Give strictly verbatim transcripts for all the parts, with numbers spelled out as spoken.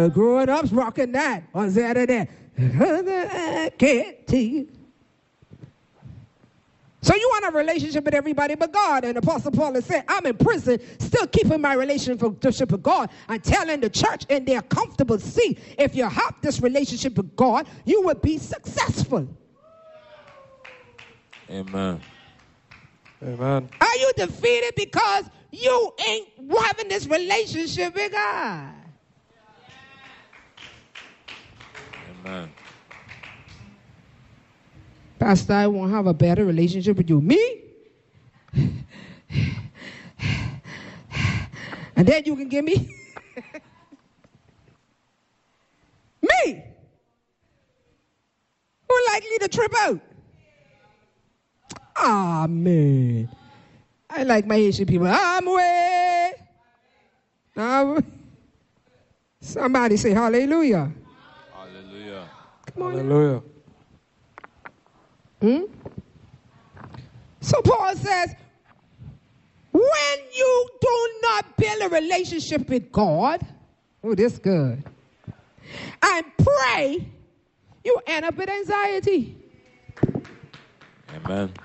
Uh, growing up's rocking that on Saturday. I can't tell you. So you want a relationship with everybody but God. And Apostle Paul is saying, I'm in prison, still keeping my relationship with God and telling the church in their comfortable seat, if you have this relationship with God, you will be successful. Amen. Amen. Are you defeated because you ain't having this relationship with God? Amen. Pastor, I won't have a better relationship with you. Me? And then you can give me? Me? Who likely to trip out? Ah, oh, man. I like my Haitian people. I'm way. I'm... Somebody say hallelujah. Hallelujah. Come on. Hallelujah. Hmm? So Paul says, when you do not build a relationship with God, oh, this is good, and pray, you end up with anxiety. Amen.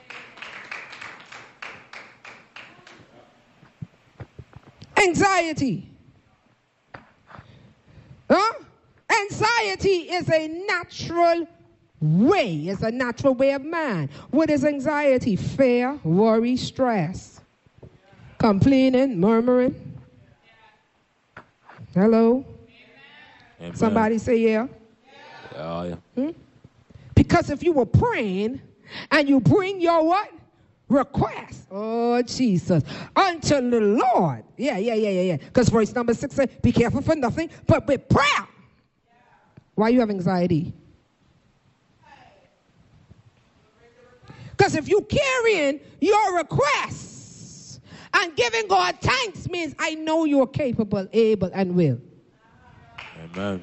Anxiety. Huh? Anxiety is a natural way. It's a natural way of man. What is anxiety? Fear, worry, stress, complaining, murmuring. Hello? Amen. Somebody say yeah. Yeah, yeah. Hmm? Because if you were praying and you bring your what? Request. Oh, Jesus. Unto the Lord. Yeah, yeah, yeah, yeah, yeah. Because verse number six says, be careful for nothing, but with prayer. Why you have anxiety? Because if you carrying your requests and giving God thanks means I know you're capable, able, and will. Amen.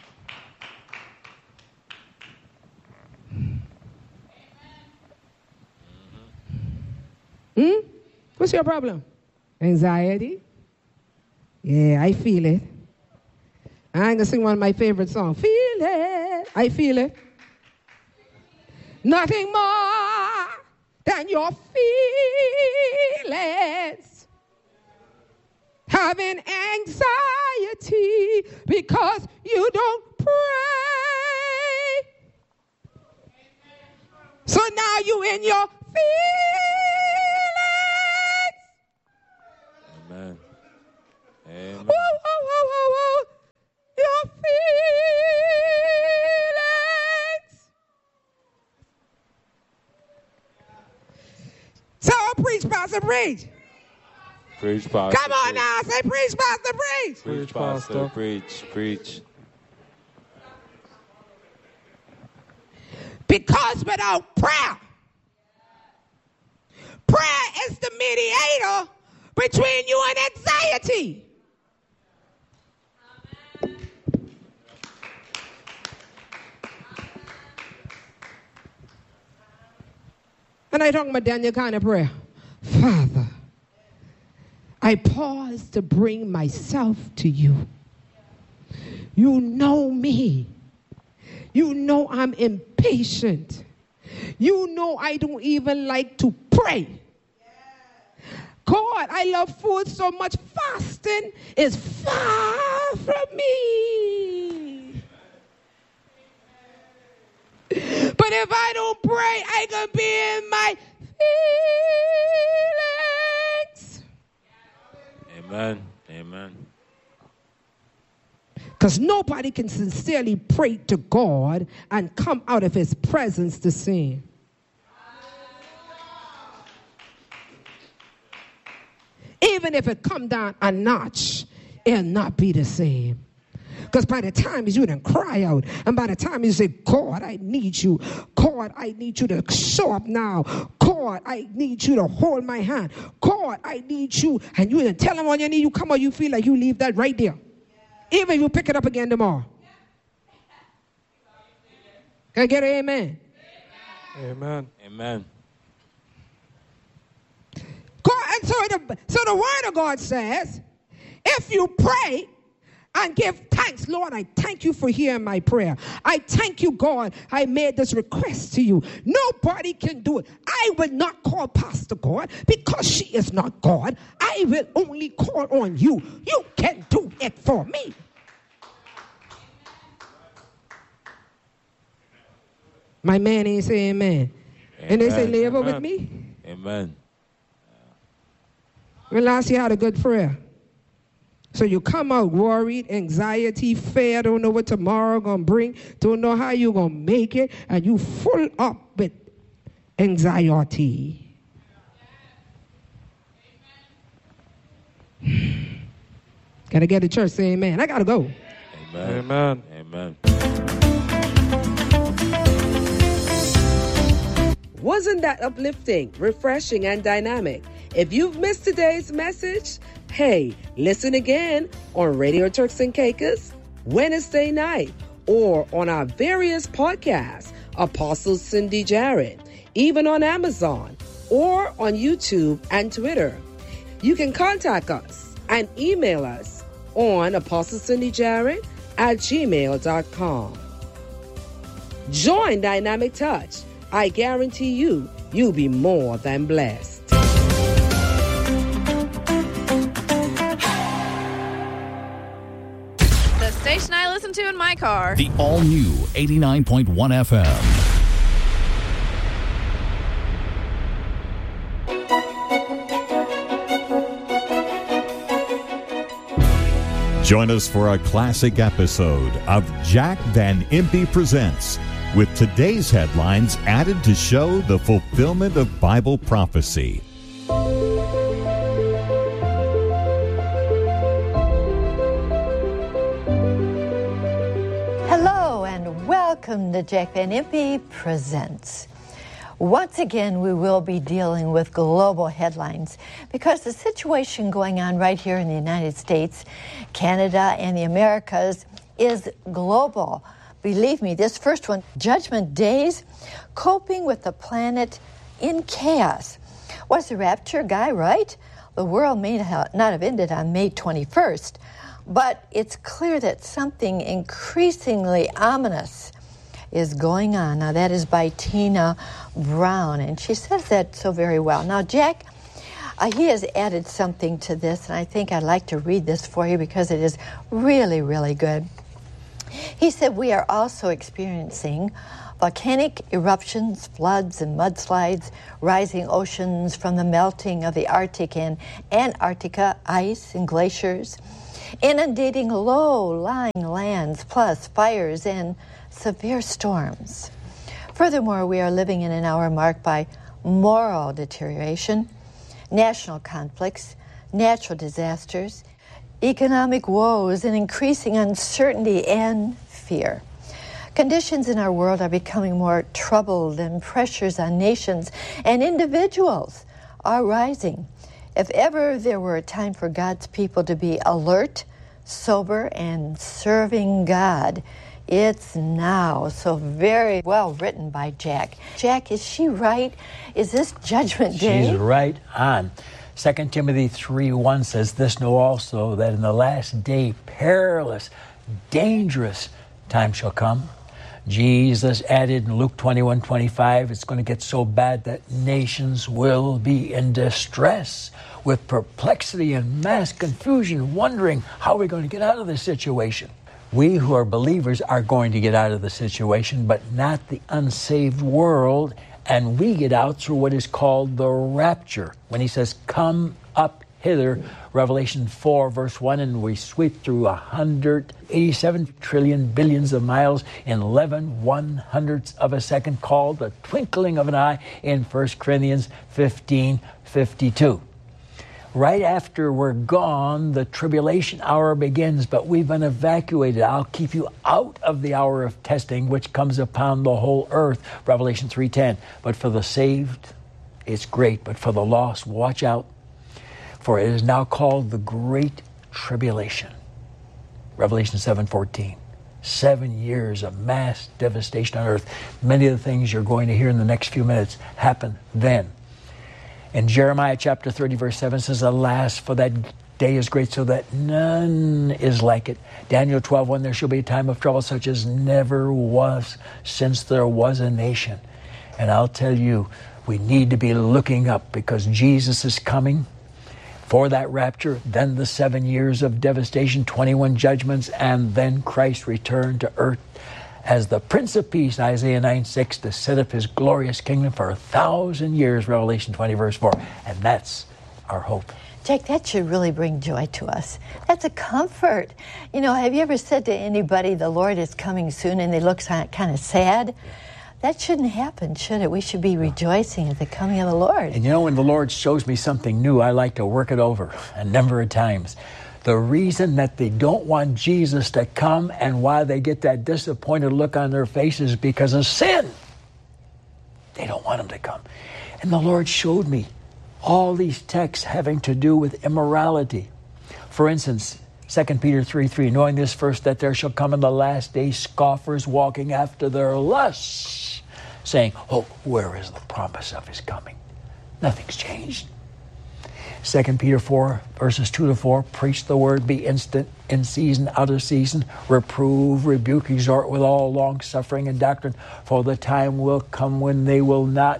Hmm? What's your problem? Anxiety? Yeah, I feel it. I'm going to sing one of my favorite songs. Feel it. I feel it. Nothing more than your feelings. Having anxiety because you don't pray. So now you in your feelings. Amen. Amen. Whoa, whoa, whoa, whoa, whoa. Your feelings. So preach, pastor, preach. Preach, pastor. Come on preach. now, say preach, pastor, preach. Preach, pastor. Preach, preach. Because without prayer, prayer is the mediator between you and anxiety. And I talking about Daniel kind of prayer. Father, I pause to bring myself to you. You know me. You know I'm impatient. You know I don't even like to pray. God, I love food so much. Fasting is far from me. But if I don't pray, I can be in my feelings. Amen. Amen. Because nobody can sincerely pray to God and come out of his presence the same. Even if it come down a notch, it'll not be the same. Because by the time you done cry out, and by the time you say, God, I need you. God, I need you to show up now. God, I need you to hold my hand. God, I need you. And you done tell him on your knee, you come out, you feel like you leave that right there. Even if you pick it up again tomorrow. Can I get an amen? Amen. Amen. God, and so the, so the word of God says, if you pray and give thanks thanks, Lord. I thank you for hearing my prayer. I thank you, God. I made this request to you. Nobody can do it. I will not call Pastor God because she is not God. I will only call on you. You can do it for me. My man ain't say amen. Amen. And they say, labor amen. With me. Amen. When last you had a good prayer. So you come out worried, anxiety, fear, don't know what tomorrow gonna bring, don't know how you gonna make it, and you full up with anxiety. Gotta get to church, say amen. I gotta go. Amen. Amen. Amen. Wasn't that uplifting, refreshing, and dynamic? If you've missed today's message, hey, listen again on Radio Turks and Caicos Wednesday night or on our various podcasts, Apostle Cindy Jarrett, even on Amazon or on YouTube and Twitter. You can contact us and email us on apostle cindy jarrett at gmail dot com. Join Dynamic Touch. I guarantee you, you'll be more than blessed. The station I listen to in my car. The all-new eighty-nine point one F M. Join us for a classic episode of Jack Van Impe Presents, with today's headlines added to show the fulfillment of Bible prophecy. Hello and welcome to Jack Van Impe Presents. Once again, we will be dealing with global headlines because the situation going on right here in the United States, Canada, and the Americas is global. Believe me, this first one, Judgment Days, coping with the planet in chaos. Was the rapture guy right? The world may not have ended on May twenty-first, but it's clear that something increasingly ominous is going on. Now, that is by Tina Brown, and she says that so very well. Now, Jack, uh, he has added something to this, and I think I'd like to read this for you because it is really, really good. He said, we are also experiencing volcanic eruptions, floods, and mudslides, rising oceans from the melting of the Arctic and Antarctica ice and glaciers, inundating low-lying lands, plus fires and severe storms. Furthermore, we are living in an hour marked by moral deterioration, national conflicts, natural disasters, economic woes, and increasing uncertainty and fear. Conditions in our world are becoming more troubled, and pressures on nations and individuals are rising. If ever there were a time for God's people to be alert, sober, and serving God, it's now. So very well written by Jack. Jack, is she right? Is this Judgment Day? She's right on. Second Timothy three one says, this know also, that in the last day perilous, dangerous time shall come. Jesus added in Luke twenty-one twenty-five, it's going to get so bad that nations will be in distress, with perplexity and mass confusion, wondering how we're going to get out of this situation. We who are believers are going to get out of the situation, but not the unsaved world, and we get out through what is called the rapture. When he says, come up hither, Revelation four, verse one, and we sweep through one hundred eighty-seven trillion billions of miles in eleven one hundredths of a second, called the twinkling of an eye in First Corinthians fifteen fifty-two. Right after we're gone, the tribulation hour begins, but we've been evacuated. I'll keep you out of the hour of testing, which comes upon the whole earth, Revelation three ten. But for the saved, it's great, but for the lost, watch out. For it is now called the Great Tribulation, Revelation seven fourteen. Seven years of mass devastation on earth. Many of the things you're going to hear in the next few minutes happen then. And Jeremiah chapter thirty, verse seven says, alas, for that day is great, so that none is like it. Daniel twelve one, there shall be a time of trouble such as never was since there was a nation. And I'll tell you, we need to be looking up because Jesus is coming for that rapture, then the seven years of devastation, twenty-one judgments, and then Christ's return to earth as the Prince of Peace, Isaiah nine six, to set up his glorious kingdom for a thousand years, Revelation twenty, verse four. And that's our hope. Jack, that should really bring joy to us. That's a comfort. You know, have you ever said to anybody, the Lord is coming soon, and they look kind of sad? That shouldn't happen, should it? We should be rejoicing at the coming of the Lord. And you know, when the Lord shows me something new, I like to work it over a number of times. The reason that they don't want Jesus to come and why they get that disappointed look on their faces is because of sin. They don't want him to come. And the Lord showed me all these texts having to do with immorality. For instance, Second Peter three three, knowing this first, that there shall come in the last days scoffers walking after their lusts, saying, oh, where is the promise of his coming? Nothing's changed. Second Peter four, verses two to four, preach the word, be instant, in season, out of season, reprove, rebuke, exhort with all long suffering and doctrine, for the time will come when they will not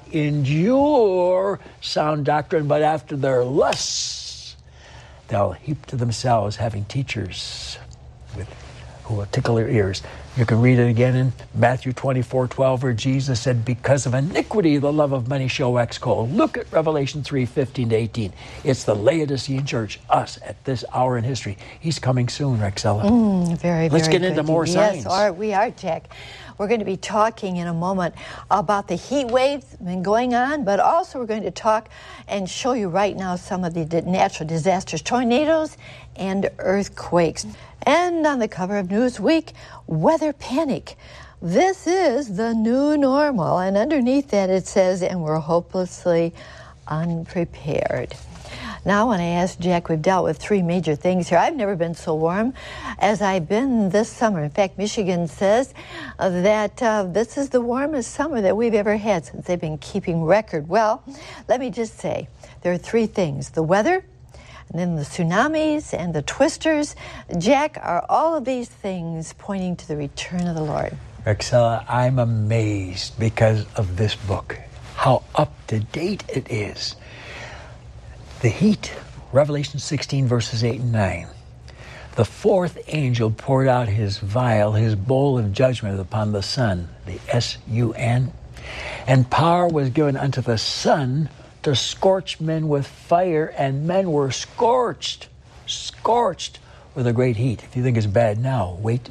endure sound doctrine, but after their lusts they'll heap to themselves, having teachers with, who will tickle their ears. You can read it again in Matthew twenty-four twelve, where Jesus said, because of iniquity the love of many shall wax cold. Look at Revelation three fifteen to eighteen. It's the Laodicean church, us, at this hour in history. He's coming soon, Rexella. Mm, very, Let's very get into good. more yes, signs. Yes, are, we are, Jack. We're going to be talking in a moment about the heat waves been going on, but also we're going to talk and show you right now some of the natural disasters, tornadoes and earthquakes. And on the cover of Newsweek, weather panic. This is the new normal. And underneath that it says, and we're hopelessly unprepared. Now, when I asked Jack, we've dealt with three major things here. I've never been so warm as I've been this summer. In fact, Michigan says uh, that uh, this is the warmest summer that we've ever had since they've been keeping record. Well, let me just say, there are three things. The weather, and then the tsunamis and the twisters. Jack, are all of these things pointing to the return of the Lord? Rexella, I'm amazed because of this book, how up to date it is. The heat, Revelation sixteen, verses eight and nine. The fourth angel poured out his vial, his bowl of judgment upon the sun, the S U N. And power was given unto the sun to scorch men with fire, and men were scorched, scorched with a great heat. If you think it's bad now, wait